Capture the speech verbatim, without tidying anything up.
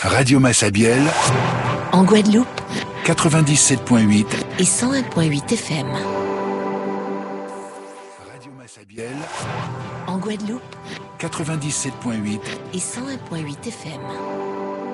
Radio Massabielle, en Guadeloupe, quatre-vingt-dix-sept virgule huit et cent un virgule huit F M. Radio Massabielle, En Guadeloupe, quatre-vingt-dix-sept virgule huit et cent un virgule huit F M.